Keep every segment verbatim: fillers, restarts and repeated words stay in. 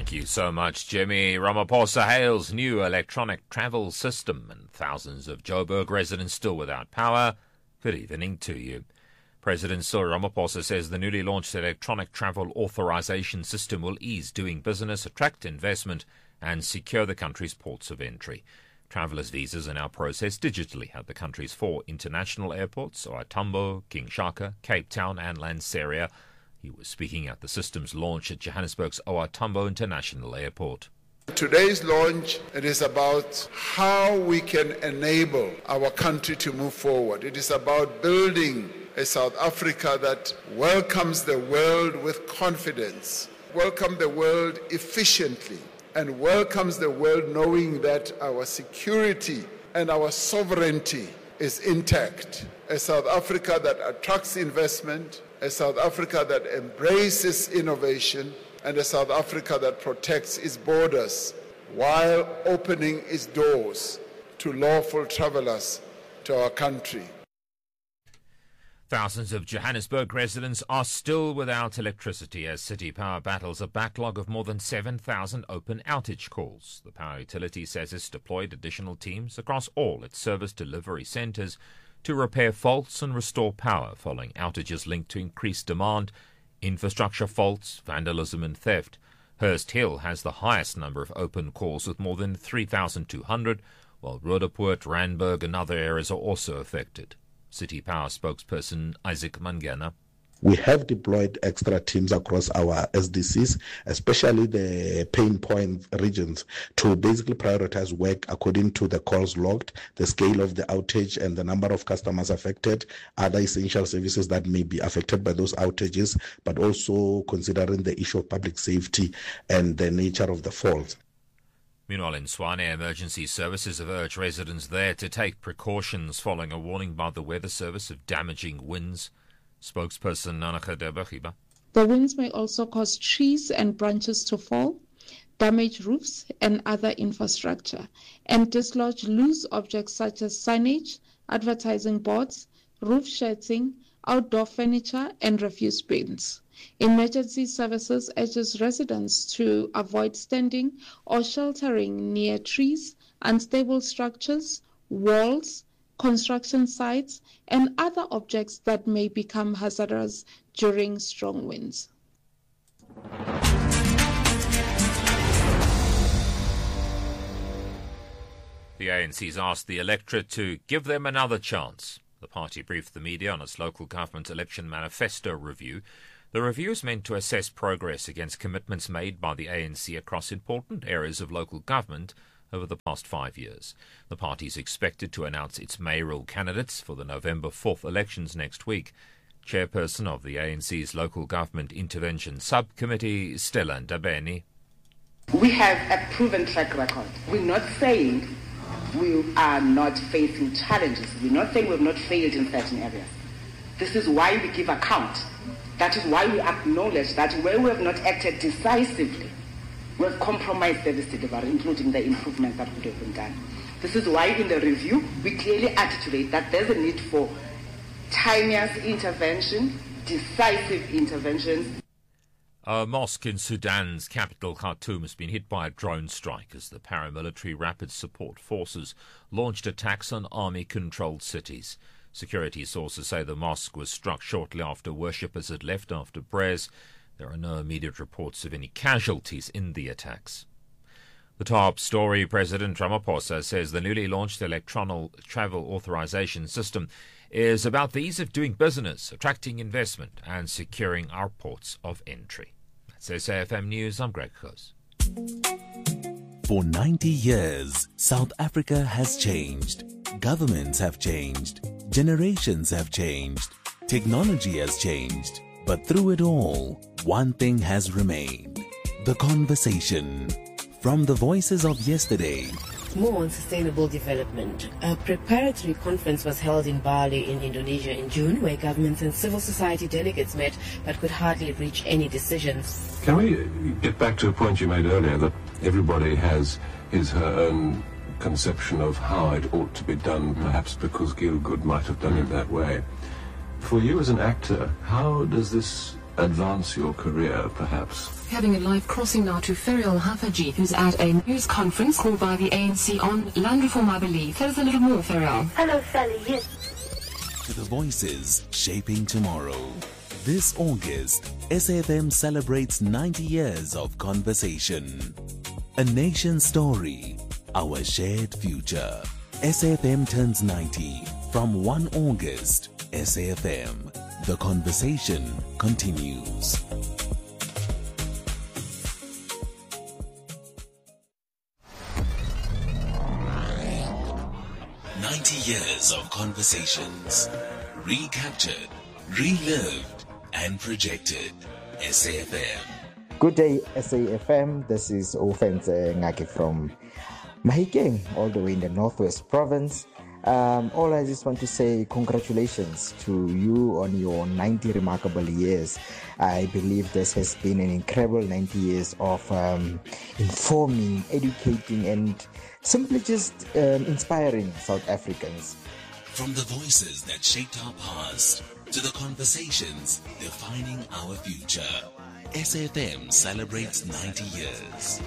Thank you so much, Jimmy. Ramaphosa hails new electronic travel system and thousands of Joburg residents still without power. Good evening to you. President Cyril Ramaphosa says the newly launched electronic travel authorization system will ease doing business, attract investment and secure the country's ports of entry. Travellers' visas are now processed digitally at the country's four international airports, O R Tambo, King Shaka, Cape Town and Lanseria. He was speaking at the system's launch at Johannesburg's O R Tambo International Airport. Today's launch, it is about how we can enable our country to move forward. It is about building a South Africa that welcomes the world with confidence, welcomes the world efficiently, and welcomes the world knowing that our security and our sovereignty is intact. A South Africa that attracts investment, a South Africa that embraces innovation, and a South Africa that protects its borders while opening its doors to lawful travellers to our country. Thousands of Johannesburg residents are still without electricity as City Power battles a backlog of more than seven thousand open outage calls. The power utility says it's deployed additional teams across all its service delivery centres to repair faults and restore power following outages linked to increased demand, infrastructure faults, vandalism and theft. Hurst Hill has the highest number of open calls with more than three thousand two hundred, while Roodepoort, Randburg and other areas are also affected. City Power spokesperson Isaac Mangena. We have deployed extra teams across our S D Cs, especially the pain point regions, to basically prioritize work according to the calls logged, the scale of the outage and the number of customers affected, other essential services that may be affected by those outages, but also considering the issue of public safety and the nature of the faults. Meanwhile, in Swane, emergency services have urged residents there to take precautions following a warning by the Weather Service of damaging winds. Spokesperson Nanaka Debachiba. The winds may also cause trees and branches to fall, damage roofs and other infrastructure, and dislodge loose objects such as signage, advertising boards, roof shading, outdoor furniture and refuse bins. Emergency services urges residents to avoid standing or sheltering near trees, unstable structures, walls, construction sites, and other objects that may become hazardous during strong winds. The A N C's asked the electorate to give them another chance. The party briefed the media on its local government election manifesto review. The review is meant to assess progress against commitments made by the A N C across important areas of local government over the past five years. The party is expected to announce its mayoral candidates for the November fourth elections next week. Chairperson of the A N C's Local Government Intervention Subcommittee, Stella Ndabeni. We have a proven track record. We're not saying we are not facing challenges. We're not saying we've not failed in certain areas. This is why we give account. That is why we acknowledge that where we have not acted decisively, we have compromised service delivery, including the improvements that could have been done. This is why in the review, we clearly articulate that there's a need for timeliest intervention, decisive interventions. A mosque in Sudan's capital, Khartoum, has been hit by a drone strike as the paramilitary Rapid Support Forces launched attacks on army-controlled cities. Security sources say the mosque was struck shortly after worshippers had left after prayers. There are no immediate reports of any casualties in the attacks. The top story, President Ramaphosa says the newly launched electronic travel authorization system is about the ease of doing business, attracting investment and securing our ports of entry. That's S A F M News. I'm Greg Close. For ninety years, South Africa has changed. Governments have changed. Generations have changed. Technology has changed. But through it all, one thing has remained. The conversation. From the voices of yesterday. More on sustainable development. A preparatory conference was held in Bali in Indonesia in June, where governments and civil society delegates met but could hardly reach any decisions. Can we get back to a point you made earlier, that everybody has his, her own conception of how it ought to be done, perhaps because Gielgud might have done it that way. For you as an actor, how does this advance your career, perhaps. Having a live crossing now to Ferial Hafaji, who's at a news conference called by the A N C on land reform, I believe. Tell us a little more, Ferial. Hello, Sally. Yes. To the voices shaping tomorrow. This August, S A F M celebrates ninety years of conversation. A nation story, our shared future. S A F M turns ninety from the first of August. S A F M, the conversation continues. ninety years of conversations, recaptured, relived, and projected. S A F M. Good day, S A F M. This is Ofense Ngaki from Mahikeng, all the way in the Northwest Province. Um, all I just want to say congratulations to you on your ninety remarkable years. I believe this has been an incredible ninety years of um, informing, educating, and simply just um, inspiring South Africans. From the voices that shaped our past to the conversations defining our future, S A F M celebrates ninety years.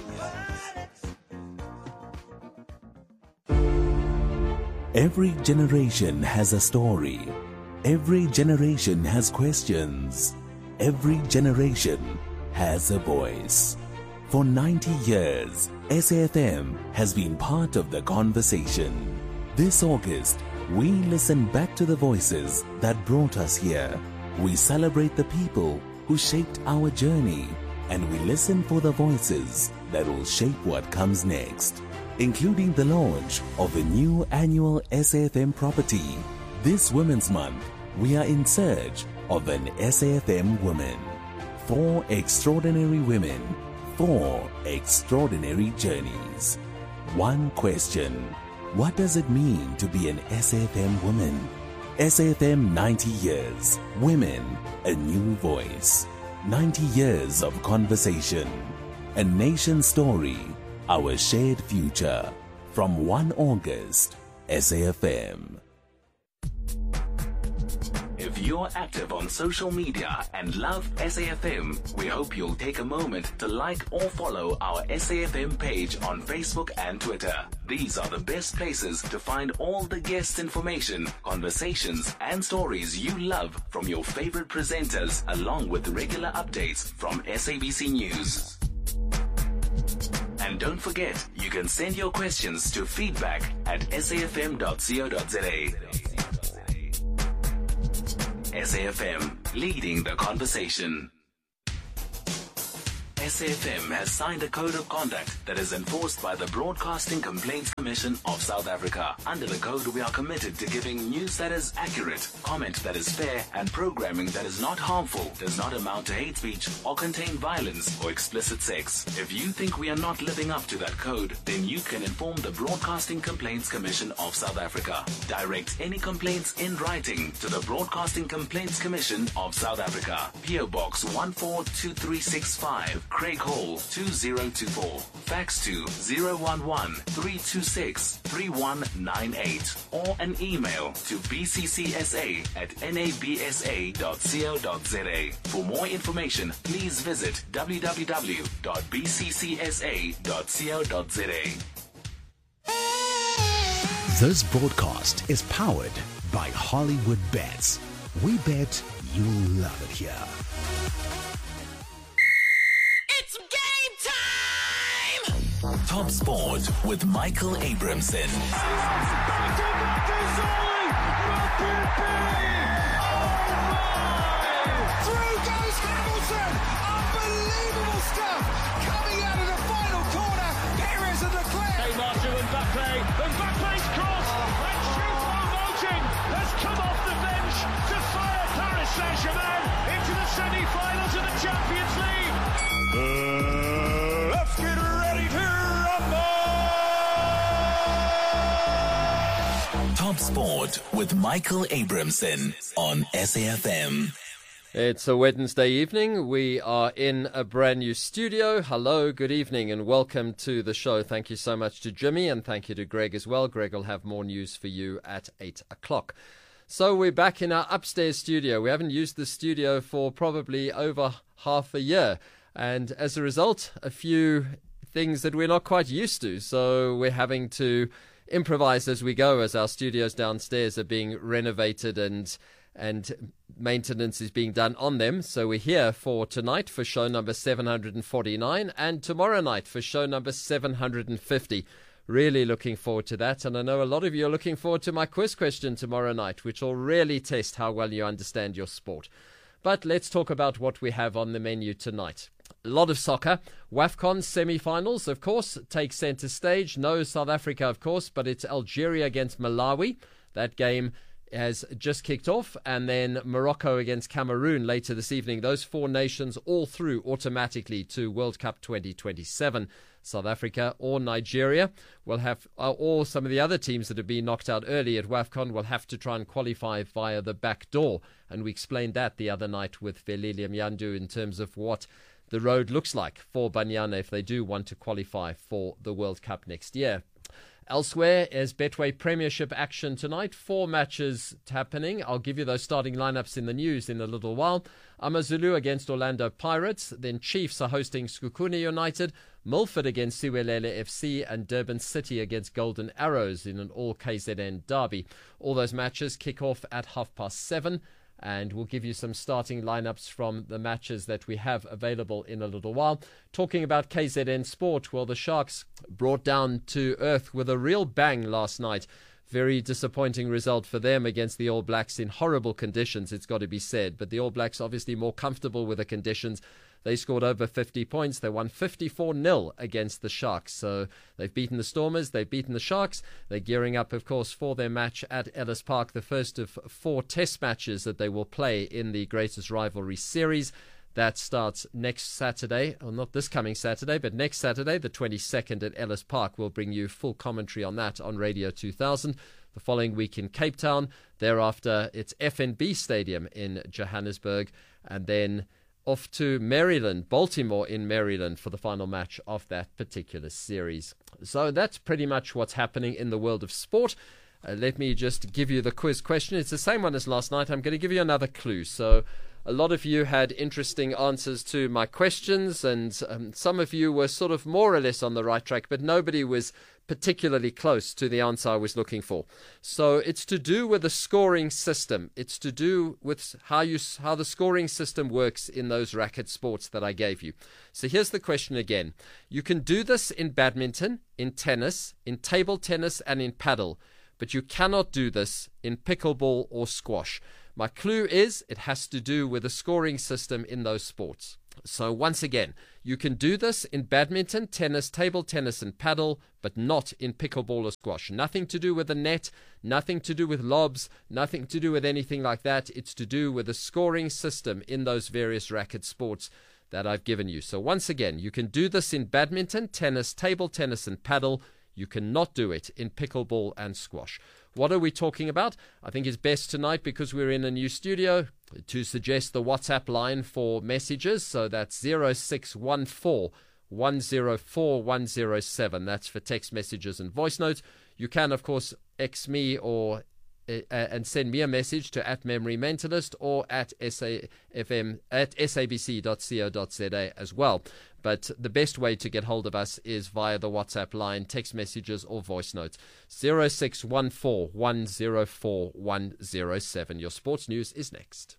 Every generation has a story. Every generation has questions. Every generation has a voice. For ninety years, S A F M has been part of the conversation. This August, we listen back to the voices that brought us here. We celebrate the people who shaped our journey, and we listen for the voices that will shape what comes next, including the launch of a new annual S A F M property. This Women's Month, we are in search of an S A F M woman. Four extraordinary women, four extraordinary journeys. One question: what does it mean to be an S A F M woman? S A F M ninety years. Women, a new voice. ninety years of conversation. A nation story, our shared future. From the first of August, S A F M. If you're active on social media and love S A F M, we hope you'll take a moment to like or follow our S A F M page on Facebook and Twitter. These are the best places to find all the guest information, conversations, and stories you love from your favorite presenters, along with regular updates from S A B C News. And don't forget, you can send your questions to feedback at s a f m dot co dot z a. S A F M, leading the conversation. S A F M has signed a code of conduct that is enforced by the Broadcasting Complaints Commission of South Africa. Under the code, we are committed to giving news that is accurate, comment that is fair, and programming that is not harmful, does not amount to hate speech, or contain violence or explicit sex. If you think we are not living up to that code, then you can inform the Broadcasting Complaints Commission of South Africa. Direct any complaints in writing to the Broadcasting Complaints Commission of South Africa. P O Box one four two three six five. Craig Hall two zero two four. Fax to zero one one three two six three one nine eight or an email to b c c s a at n a b s a dot co dot z a. For more information, please visit w w w dot b c c s a dot co dot z a. This broadcast is powered by Hollywood Bets. We bet you'll love it here. Top Sport with Michael Abramson. Through goes Hamilton. Unbelievable stuff coming out of the final corner. Perez and Leclerc. Hey, Marshall and Mbappe. Mbappe's cross. And Choupo-Moting has come off the bench to fire Paris Saint-Germain into the semi-finals of the Champions League. Uh, let's get ready to Top Sport with Michael Abramson on S A F M. It's a Wednesday evening. We are in a brand new studio. Hello, good evening, and welcome to the show. Thank you so much to Jimmy, and thank you to Greg as well. Greg will have more news for you at eight o'clock. So we're back in our upstairs studio. We haven't used the studio for probably over half a year. And as a result, a few things that we're not quite used to. So we're having to improvise as we go, as our studios downstairs are being renovated and and maintenance is being done on them. So we're here for tonight for show number seven hundred forty-nine and tomorrow night for show number seven hundred fifty. Really looking forward to that. And I know a lot of you are looking forward to my quiz question tomorrow night, which will really test how well you understand your sport. But let's talk about what we have on the menu tonight. A lot of soccer. WAFCON semi-finals, of course, take centre stage. No South Africa, of course, but it's Algeria against Malawi. That game has just kicked off, and then Morocco against Cameroon later this evening. Those four nations all through automatically to World Cup twenty twenty-seven. South Africa or Nigeria will have, or some of the other teams that have been knocked out early at WAFCON will have to try and qualify via the back door. And we explained that the other night with Velile Myandu in terms of what the road looks like for Banyana if they do want to qualify for the World Cup next year. Elsewhere is Betway Premiership action tonight. Four matches happening. I'll give you those starting lineups in the news in a little while. AmaZulu against Orlando Pirates. Then Chiefs are hosting Skukuni United. Milford against Siwelele F C. And Durban City against Golden Arrows in an all-K Z N derby. All those matches kick off at half past seven. And we'll give you some starting lineups from the matches that we have available in a little while. Talking about K Z N Sport, well, the Sharks brought down to earth with a real bang last night. Very disappointing result for them against the All Blacks in horrible conditions, it's got to be said. But the All Blacks obviously more comfortable with the conditions. They scored over fifty points. They won fifty-four nil against the Sharks. So they've beaten the Stormers. They've beaten the Sharks. They're gearing up, of course, for their match at Ellis Park, the first of four test matches that they will play in the Greatest Rivalry Series. That starts next Saturday, or not this coming Saturday, but next Saturday, the twenty-second at Ellis Park. We'll bring you full commentary on that on Radio two thousand. The following week in Cape Town. Thereafter, it's F N B Stadium in Johannesburg. And then off to Maryland, Baltimore in Maryland for the final match of that particular series. So that's pretty much what's happening in the world of sport. Uh, let me just give you the quiz question. It's the same one as last night. I'm going to give you another clue. So a lot of you had interesting answers to my questions, and um, some of you were sort of more or less on the right track, but nobody was particularly close to the answer I was looking for. So it's to do with the scoring system. It's to do with how you how the scoring system works in those racket sports that I gave you. So here's the question again. You can do this in badminton, in tennis, in table tennis, and in paddle, but you cannot do this in pickleball or squash. My clue is it has to do with the scoring system in those sports. So once again, you can do this in badminton, tennis, table tennis, and paddle, but not in pickleball or squash. Nothing to do with the net, nothing to do with lobs, nothing to do with anything like that. It's to do with the scoring system in those various racket sports that I've given you. So once again, you can do this in badminton, tennis, table tennis, and paddle. You cannot do it in pickleball and squash. What are we talking about? I think it's best tonight, because we're in a new studio, to suggest the WhatsApp line for messages. So that's zero six one four, one zero four, one zero seven. That's for text messages and voice notes. You can, of course, X me or uh, and send me a message to at Memory Mentalist or at S A F M at S A B C dot co dot Z A as well. But the best way to get hold of us is via the WhatsApp line, text messages or voice notes. zero six one four, one zero four, one zero seven. Your sports news is next.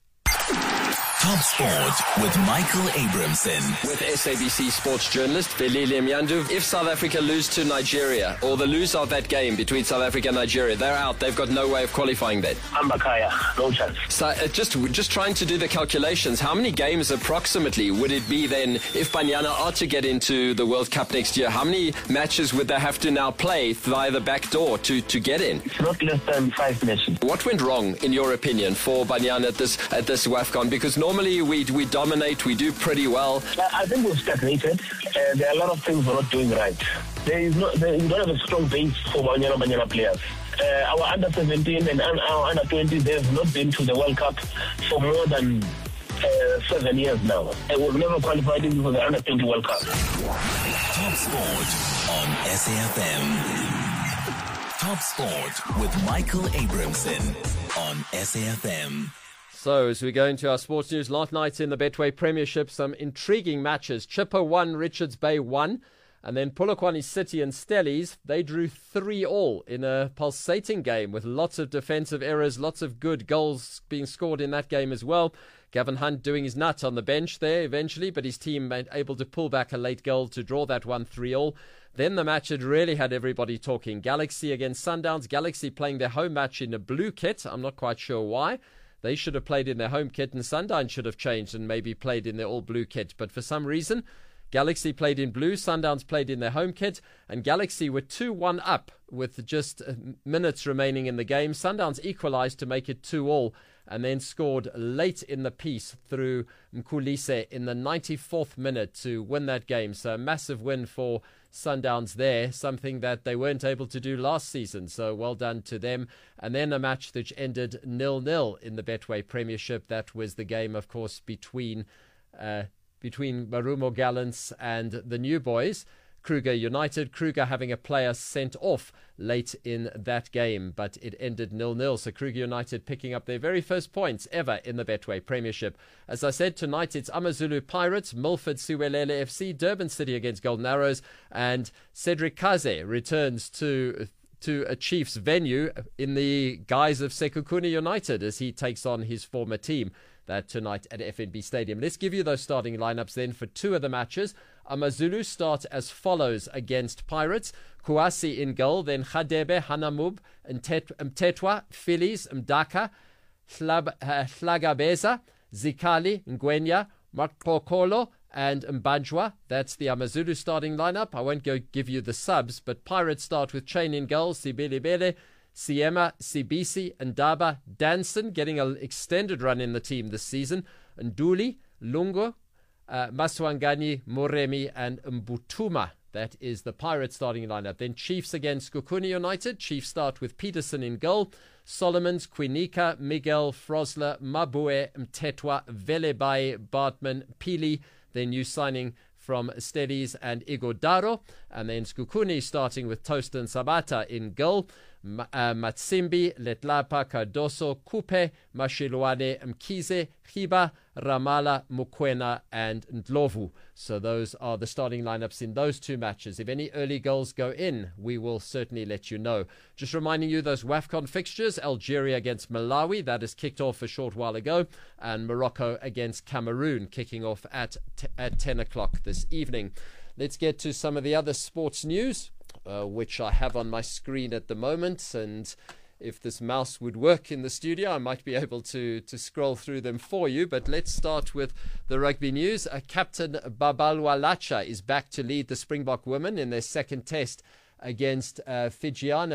Top Sport with Michael Abramson. With S A B C sports journalist Velile Myandu. If South Africa lose to Nigeria, or the loser of that game between South Africa and Nigeria, they're out. They've got no way of qualifying then. Ambakaya, no chance. So uh, just just trying to do the calculations, how many games approximately would it be then if Banyana are to get into the World Cup next year? How many matches would they have to now play via the back door to, to get in? It's not less than five matches. What went wrong, in your opinion, for Banyana at this at this WAFCON? Because normally we we dominate, we do pretty well. I think we've stagnated. Uh, there are a lot of things we're not doing right. There is no, there, we don't have a strong base for Banyana Banyana players. Uh, our under seventeen and our under twenty, they have not been to the World Cup for more than uh, seven years now. And we've never qualified even for the under twenty World Cup. Top Sport on S A F M. Top Sport with Michael Abramson on S A F M. So, as we go into our sports news, last night in the Betway Premiership, some intriguing matches. Chippa won, Richards Bay won. And then Polokwane City and Stellies, they drew three all in a pulsating game with lots of defensive errors, lots of good goals being scored in that game as well. Gavin Hunt doing his nut on the bench there eventually, but his team able to pull back a late goal to draw that one three all. Then the match had really had everybody talking. Galaxy against Sundowns. Galaxy playing their home match in a blue kit. I'm not quite sure why. They should have played in their home kit, and Sundowns should have changed and maybe played in their all-blue kit. But for some reason, Galaxy played in blue, Sundowns played in their home kit, and Galaxy were two one up with just minutes remaining in the game. Sundowns equalised to make it two all, and then scored late in the piece through Mkhulise in the ninety-fourth minute to win that game. So a massive win for Sundowns there, something that they weren't able to do last season. So well done to them. And then a match which ended nil nil in the Betway Premiership. That was the game, of course, between uh, between Marumo Gallants and the New Boys. Kruger United, Kruger having a player sent off late in that game, but it ended nil nil. So Kruger United picking up their very first points ever in the Betway Premiership. As I said, tonight it's Amazulu Pirates, Milford Siwelele F C, Durban City against Golden Arrows, and Cedric Kaze returns to to a Chiefs venue in the guise of Sekhukhune United as he takes on his former team. That tonight at F N B Stadium. Let's give you those starting lineups then for two of the matches. Amazulu start as follows against Pirates. Kouassi in goal, then Khadebe, Hanamub, Mtetwa, Phillies, Mdaka, Hlagabeza, Zikali, Ngwenya, Makpokolo, and Mbajwa. That's the Amazulu starting lineup. I won't go give you the subs, but Pirates start with Chain in goal, Sibelebele, Siema, Sibisi, Ndaba, Danson getting an extended run in the team this season, Nduli, Lungo, uh, Maswangani, Moremi, and Mbutuma. That is the Pirates starting lineup. Then Chiefs against Sekhukhune United. Chiefs start with Peterson in goal, Solomons, Quinika, Miguel, Frosler, Mabue, Mtetwa, Velebai, Bartman, Pili. Their new signing from Stellies and Igodaro. And then Sekhukhune starting with Toaston Sabata in goal, Uh, Matsimbi, Letlapa, Cardoso, Kupe, Mashiluane, Mkize, Khiba, Ramala, Mukwena, and Ndlovu. So those are the starting lineups in those two matches. If any early goals go in, we will certainly let you know. Just reminding you those WAFCON fixtures, Algeria against Malawi, that is kicked off a short while ago, and Morocco against Cameroon kicking off at, t- at ten o'clock this evening. Let's get to some of the other sports news. Uh, which I have on my screen at the moment, and if this mouse would work in the studio, I might be able to to scroll through them for you. But let's start with the rugby news. Uh, Captain Babalwa Lacha is back to lead the Springbok women in their second test against uh, Fijiana.